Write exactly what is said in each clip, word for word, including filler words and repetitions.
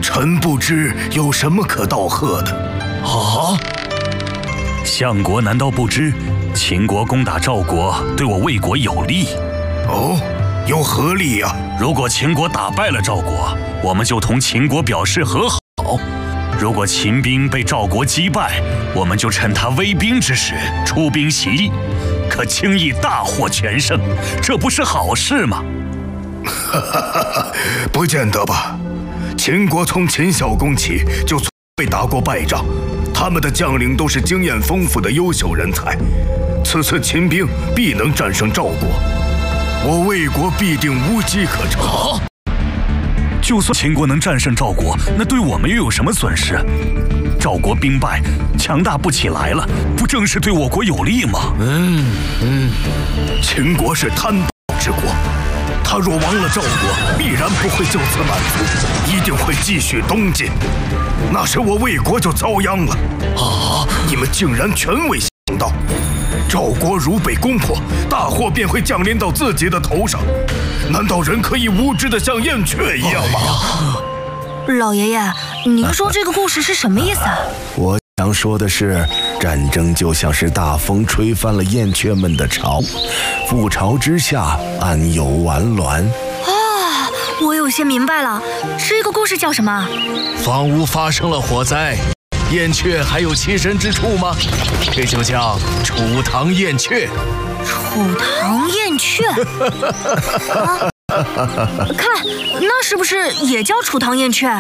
臣不知有什么可道贺的。 啊！相国难道不知秦国攻打赵国对我魏国有利？ 哦，有何利呀？ 如果秦国打败了赵国，我们就同秦国表示和好；如果秦兵被赵国击败，我们就趁他危兵之时出兵袭击，可轻易大获全胜，这不是好事吗？ 哈哈哈，不见得吧。秦国从秦孝公起就从未打过败仗，他们的将领都是经验丰富的优秀人才。此次秦兵必能战胜赵国，我魏国必定无机可乘。 啊！就算秦国能战胜赵国，那对我们又有什么损失？赵国兵败，强大不起来了，不正是对我国有利吗？ 嗯嗯，秦国是贪暴之国，他若亡了赵国，必然不会就此满足，一定会继续东进。那时我魏国就遭殃了。啊！你们竟然全未想到，赵国如被攻破，大祸便会降临到自己的头上。难道人可以无知的像燕雀一样吗？ 老爷爷，您说这个故事是什么意思啊？ 我想说的是，战争就像是大风吹翻了燕雀们的巢，覆巢之下，安有完卵。 啊，我有些明白了，这个故事叫什么？ 房屋发生了火灾，燕雀还有栖身之处吗？这就叫楚堂燕雀。 楚堂燕雀？啊，看，那是不是也叫楚堂燕雀？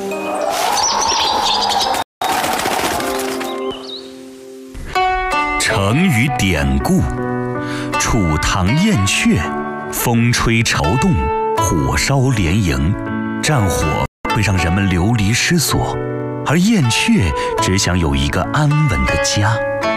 成语典故：楚堂燕雀，风吹巢动，火烧连营，战火会让人们流离失所，而燕雀只想有一个安稳的家。